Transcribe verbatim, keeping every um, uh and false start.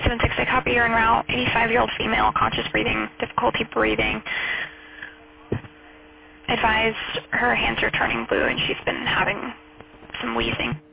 seven six, I copy you're en route. eighty-five-year-old female, conscious breathing, difficulty breathing. Advised her hands are turning blue and she's been having some wheezing.